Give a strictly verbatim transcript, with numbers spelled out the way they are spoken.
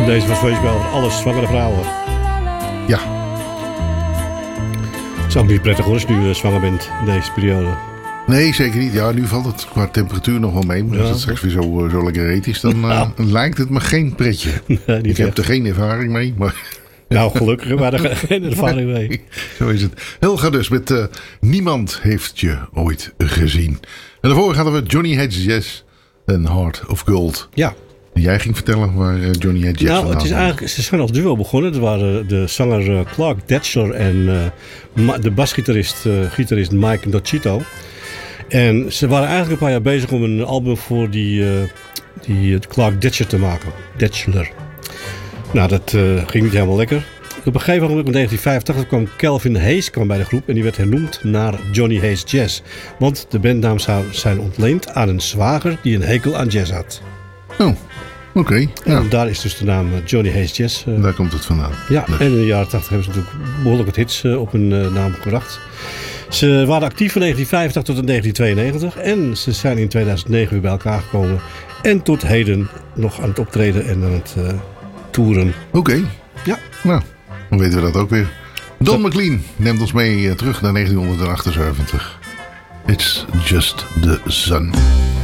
En deze was wees wel alle zwangere vrouwen. Ja. Het is ook niet prettig hoor als je nu uh, zwanger bent in deze periode. Nee, zeker niet. Ja, nu valt het qua temperatuur nog wel mee. Maar als Ja. het straks weer zo, zo lekker heet is, dan uh, Nou. lijkt het me geen pretje. Nee, niet Ik heb echt. er geen ervaring mee, maar Nou, gelukkig, maar daar geen ervaring mee. zo is het. Helga dus met uh, Niemand heeft je ooit gezien. En daarvoor hadden we Johnny Hedges Yes en Heart of Gold. Ja. Jij ging vertellen waar uh, Johnny Hedges Yes Nou, vandaan het is kwam. eigenlijk, ze zijn als duo begonnen. Het waren de zanger uh, Clark Detchler en uh, Ma- de basgitarist uh, gitarist Mike Nocito. En ze waren eigenlijk een paar jaar bezig om een album voor die, uh, die uh, Clark Detchler te maken. Detchler. Nou, dat uh, ging niet helemaal lekker. Op een gegeven moment in negentien vijfentachtig kwam Calvin Hayes kwam bij de groep en die werd hernoemd naar Johnny Hayes Jazz. Want de bandnaam zou zijn ontleend aan een zwager die een hekel aan jazz had. Oh, oké. Okay. Ja, En daar is dus de naam uh, Johnny Hayes Jazz. Uh, daar komt het vandaan. Ja, Nee. en in de jaren tachtig hebben ze natuurlijk behoorlijk wat hits uh, op hun uh, naam gebracht. Ze waren actief van negentien vijfentachtig tot in negentien tweeënnegentig en ze zijn in tweeduizend negen weer bij elkaar gekomen. En tot heden nog aan het optreden en aan het uh, toeren. Oké. Okay. Ja. Nou, dan weten we dat ook weer. Don McLean neemt ons mee uh, terug naar negentien achtenzeventig. It's just the sun.